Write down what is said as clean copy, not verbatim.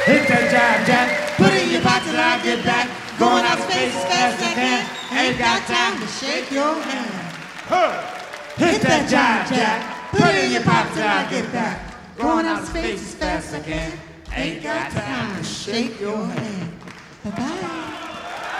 Hit that jive jack, put it in your pocket and I'll get back. Going out space as fast as I can. Ain't got time to shake your hand. Hit that jive jack, put it in your pocket and I'll get back. Going out space as fast as I can. Ain't got time to shake your hand. Bye-bye.